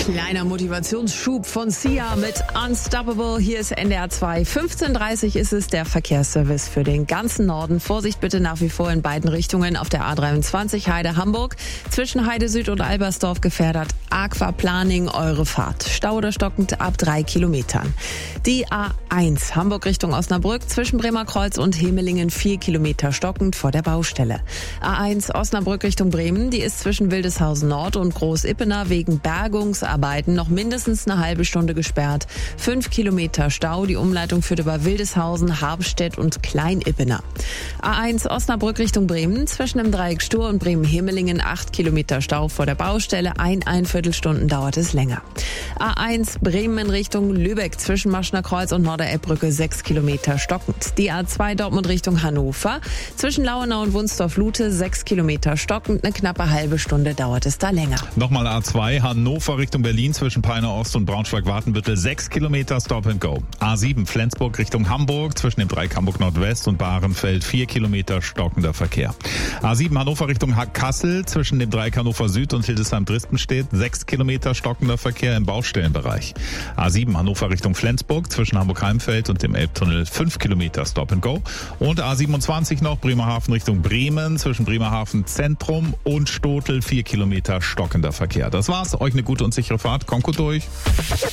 Kleiner Motivationsschub von Sia mit Unstoppable. Hier ist NDR 2. 15:30 ist es, der Verkehrsservice für den ganzen Norden. Vorsicht bitte nach wie vor in beiden Richtungen auf der A23 Heide-Hamburg. Zwischen Heide Süd und Albersdorf gefährdet Aquaplaning eure Fahrt. Stau oder stockend ab 3 Kilometern. Die A1 Hamburg Richtung Osnabrück zwischen Bremerkreuz und Hemelingen 4 Kilometer stockend vor der Baustelle. A1 Osnabrück Richtung Bremen, die ist zwischen Wildeshausen Nord und Groß-Ippener wegen Bergungsarbeiten noch mindestens eine halbe Stunde gesperrt. 5 Kilometer Stau, die Umleitung führt über Wildeshausen, Habstedt und Klein-Ippener. A1 Osnabrück Richtung Bremen, zwischen dem Dreieck Stur und Bremen-Hemelingen 8 Kilometer Stau vor der Baustelle, ein Viertelstunden dauert es länger. A1 Bremen in Richtung Lübeck, zwischen Maschner Kreuz und Norder-Epp-Brücke 6 Kilometer stockend. Die A2 Dortmund Richtung Hannover, zwischen Lauenau und Wunsdorf-Lute 6 Kilometer stockend, eine knappe halbe Stunde dauert es da länger. Nochmal A2 Hannover Richtung Berlin, zwischen Peine Ost und Braunschweig-Wartenbüttel 6 Kilometer Stop and Go. A7 Flensburg Richtung Hamburg, zwischen dem Dreieck Hamburg Nordwest und Bahrenfeld 4 Kilometer stockender Verkehr. A7 Hannover Richtung Kassel, zwischen dem Dreieck Hannover Süd und Hildesheim-Dristenstedt 6 Kilometer stockender Verkehr im Baustellenbereich. A7 Hannover Richtung Flensburg, zwischen Hamburg-Heimfeld und dem Elbtunnel 5 Kilometer Stop and Go. Und A27 noch Bremerhaven Richtung Bremen, zwischen Bremerhaven Zentrum und Stotel 4 Kilometer stockender Verkehr. Das war's. Euch eine gute und sichere Fahrt. Kommt gut durch.